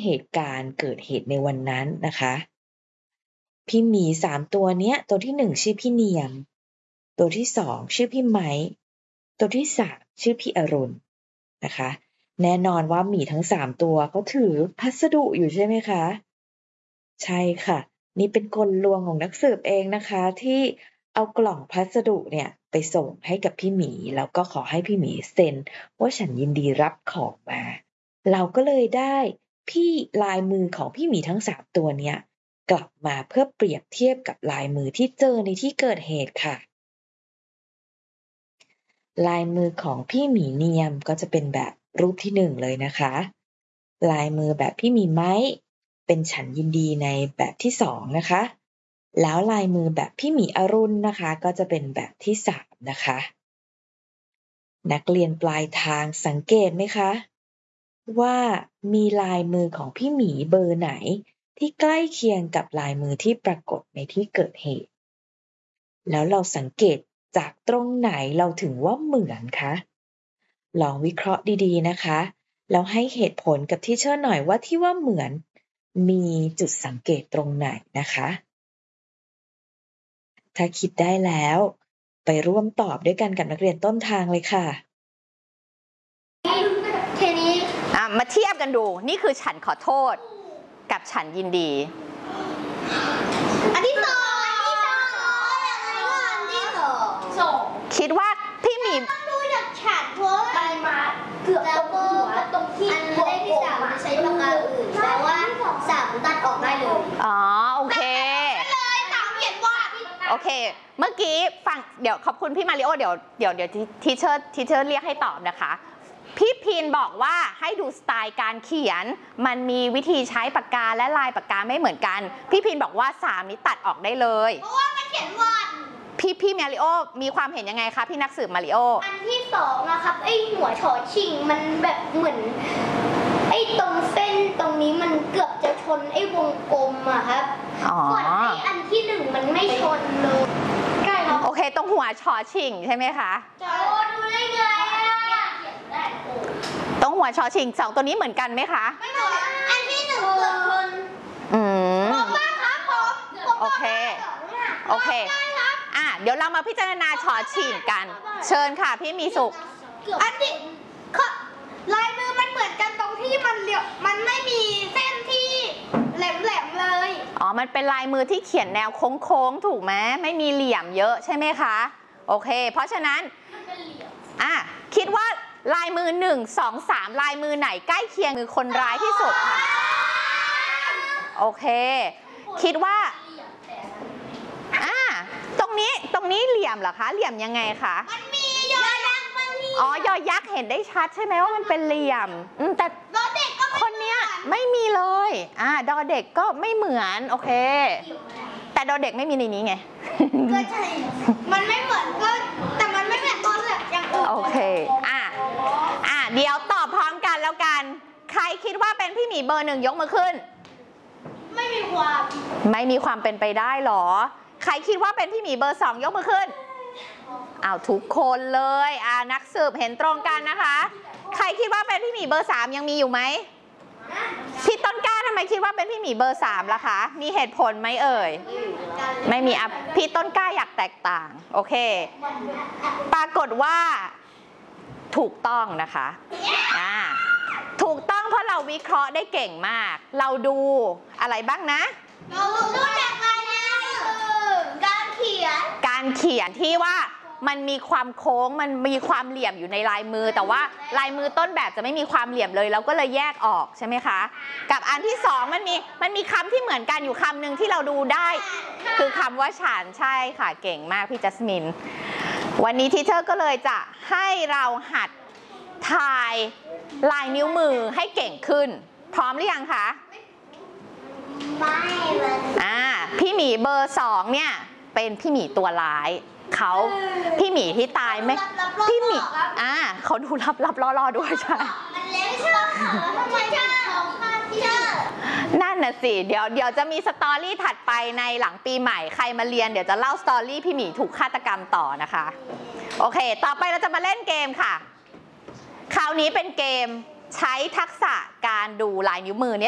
เหตุการณ์เกิดเหตุในวันนั้นนะคะพี่หมี3ตัวเนี้ยตัวที่1ชื่อพี่เนียมตัวที่2ชื่อพี่ไม้ตัวที่3ชื่อพี่อรุณนะคะแน่นอนว่าหมีทั้ง3ตัวเขาถือพัสดุอยู่ใช่ไหมคะใช่ค่ะนี่เป็นกลลวงของนักสืบเองนะคะที่เอากล่องพัสดุเนี่ยไปส่งให้กับพี่หมีแล้วก็ขอให้พี่หมีเซ็นว่าฉันยินดีรับของมาเราก็เลยได้ลายมือของพี่หมีทั้ง3ตัวเนี่ยกลับมาเพื่อเปรียบเทียบกับลายมือที่เจอในที่เกิดเหตุค่ะลายมือของพี่หมีเนียมก็จะเป็นแบบรูปที่1เลยนะคะลายมือแบบพี่หมีไม้เป็นฉันยินดีในแบบที่2นะคะแล้วลายมือแบบพี่หมีอรุณนะคะก็จะเป็นแบบที่3นะคะนักเรียนปลายทางสังเกตไหมคะว่ามีลายมือของพี่หมีเบอร์ไหนที่ใกล้เคียงกับลายมือที่ปรากฏในที่เกิดเหตุแล้วเราสังเกตจากตรงไหนเราถึงว่าเหมือนคะลองวิเคราะห์ดีๆนะคะแล้วให้เหตุผลกับทีเชอร์หน่อยว่าที่ว่าเหมือนมีจุดสังเกตตรงไหนนะคะถ้าคิดได้แล้วไปร่วมตอบด้วยกันกับนักเรียนต้นทางเลยค่ะทีนี้มาเทียบกันดูนี่คือฉันขอโทษกับฉันยินดีอันที่สองคิดว่าพี่หมีต้องดูจากฉันเพราะใบมาเกือบตรงหัวตรงที่อันเลขที่3จะใช้ปากกาอื่นแปลว่า3ตัดออกได้เลยอ๋อโอเคเลย3เขียนว่าโอเคเมื่อกี้ฟังเดี๋ยวขอบคุณพี่มาริโอเดี๋ยวทีเชอร์เรียกให้ตอบนะคะพี่พีนบอกว่าให้ดูสไตล์การเขียนมันมีวิธีใช้ปากกาและลายปากกาไม่เหมือนกันพี่พีนบอกว่า3นี้ตัดออกได้เลยเพราะว่ามันเขียนว่าพี่มาริโอมีความเห็นยังไงคะพี่นักสืบมาริโออันที่2นะครับไอหัวชอชิงมันแบบเหมือนไอตรงเส้นตรงนี้มันเกือบจะชนไอวงกลมอะครับส่วนไออันที่1มันไม่ชนเลยใช่ครับโอเคตรงหัวชอชิงใช่ไหมคะจะดูได้ไงตรงหัวชอชิง2ตัวนี้เหมือนกันไหมคะไม่เหมือนอันที่1เกือบชนผมบ้างครับผมโอเคเดี๋ยวเรามาพิจารณาชอชิงกันเชิญค่ะพี่มีสุขอันที่ลายมือมันเหมือนกันตรงที่มันไม่มีเส้นที่แหลมๆเลยมันเป็นลายมือที่เขียนแนวโค้งๆถูกไหมไม่มีเหลี่ยมเยอะใช่ไหมคะโอเคเพราะฉะนั้นคิดว่าลายมือ1 2 3ลายมือไหนใกล้เคียงมือคนร้ายที่สุดคะโอเคคิดว่าตรงนี้เหลี่ยมเหรอคะเหลี่ยมยังไงคะมันมียอยักษ์มันมียอยักษ์เห็นได้ชัดใช่ไหมว่ามันเป็นเหลี่ยมแต่ดอเด็กก็คนเนี้ยไม่มีเลยดอเด็กก็ไม่เหมือนโอเคแต่ดอเด็กไม่มีในนี้ไงก็ใช่มันไม่เหมือนก็แต่มันไม่เหมือนตอนแบบอย่างอื่นโอเคเดี๋ยวตอบพร้อมกันแล้วกันใครคิดว่าเป็นพี่หมีเบอร์1ยกมือขึ้นไม่มีความเป็นไปได้หรอใครคิดว่าเป็นพี่หมีเบอร์2ยกมือขึ้นทุกคนเลยนักสืบเห็นตรงกันนะคะใครคิดว่าเป็นพี่หมีเบอร์3ยังมีอยู่ไหมพี่ต้นกล้าทำไมคิดว่าเป็นพี่หมีเบอร์3ล่ะคะมีเหตุผลไหมเอ่ยไม่มีพี่ต้นกล้าอยากแตกต่างโอเคปรากฏว่าถูกต้องนะคะถูกต้องเพราะเราวิเคราะห์ได้เก่งมากเราดูอะไรบ้างนะเราดูจากลายมือการเขียนที่ว่ามันมีความโค้งมันมีความเหลี่ยมอยู่ในลายมือแต่ว่าลายมือต้นแบบจะไม่มีความเหลี่ยมเลยเราก็เลยแยกออกใช่ไหมคะกับอันที่2มันมีคำที่เหมือนกันอยู่คำหนึ่งที่เราดูได้คือคำว่าฉันใช่ค่ะเก่งมากพี่จัสมินวันนี้ทีเชอร์ก็เลยจะให้เราหัดถ่ายลายนิ้วมือให้เก่งขึ้นพร้อมหรือยังคะพี่หมีเบอร์2เนี่ยเป็นพี่หมีตัวร้ายพี่หมีที่ตายไหมพี่หมีเขาดูลับล่อด้วยใช่มันเล็กใช่ไหมทำไมใช่นั่นน่ะสิเดี๋ยวจะมีสตอรี่ถัดไปในหลังปีใหม่ใครมาเรียนเดี๋ยวจะเล่าสตอรี่พี่หมีถูกฆาตกรรมต่อนะคะโอเคต่อไปเราจะมาเล่นเกมค่ะคราวนี้เป็นเกมใช้ทักษะการดูลายนิ้วมือเนี่ย